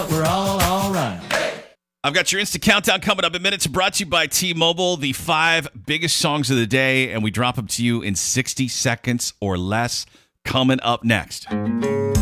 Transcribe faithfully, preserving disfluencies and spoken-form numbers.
We're all all right. I've got your Instant Countdown coming up in minutes, brought to you by T-Mobile, the five biggest songs of the day, and we drop them to you in sixty seconds or less. Coming up next.